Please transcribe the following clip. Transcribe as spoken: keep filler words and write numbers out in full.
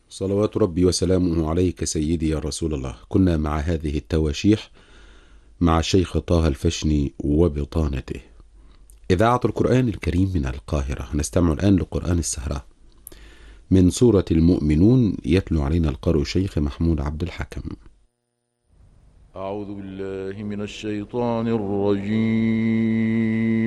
صلوات ربي وسلامه عليك سيدي يا رسول الله. كنا مع هذه التواشيح مع الشيخ طه الفشني وبطانته. إذاعة القرآن الكريم من القاهرة. نستمع الآن لقرآن السهرة من سورة المؤمنون. يتلو علينا القارئ الشيخ محمود عبد الحكم. أعوذ بالله من الشيطان الرجيم.